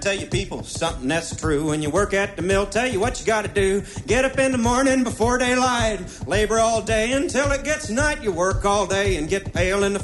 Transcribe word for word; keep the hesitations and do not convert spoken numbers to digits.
tell you people something that's true. When you work at the mill, tell you what you gotta do. Get up in the morning before daylight, labor all day until it gets night. You work all day and get pale in the